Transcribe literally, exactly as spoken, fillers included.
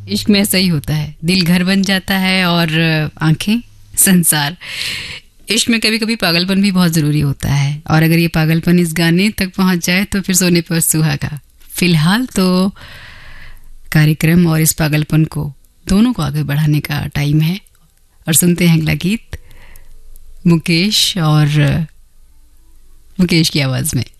इश्क में ऐसा ही होता है, दिल घर बन जाता है और आंखें संसार। इश्क में कभी कभी पागलपन भी बहुत ज़रूरी होता है, और अगर ये पागलपन इस गाने तक पहुंच जाए तो फिर सोने पर सुहागा। फिलहाल तो कार्यक्रम और इस पागलपन को दोनों को आगे बढ़ाने का टाइम है, और सुनते हैं अगला गीत मुकेश और मुकेश की आवाज़ में।